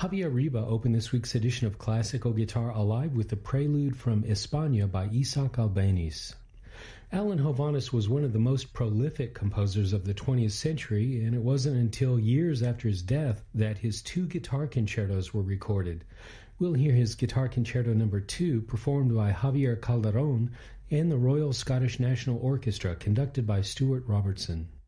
Javier Riba opened this week's edition of Classical Guitar Alive with the prelude from España by Isaac Albéniz. Alan Hovhaness was one of the most prolific composers of the 20th century, and it wasn't until years after his death that his two guitar concertos were recorded. We'll hear his Guitar Concerto No. 2 performed by Javier Calderón and the Royal Scottish National Orchestra conducted by Stuart Robertson.